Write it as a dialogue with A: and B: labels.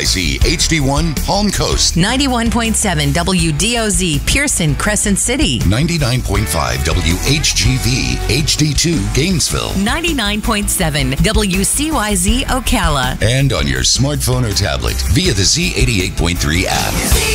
A: WCYZ HD1 Palm Coast,
B: 91.7 WDOZ Pearson Crescent City,
A: 99.5 WHGV HD2 Gainesville,
B: 99.7 WCYZ Ocala,
A: and on your smartphone or tablet via the Z88.3 app.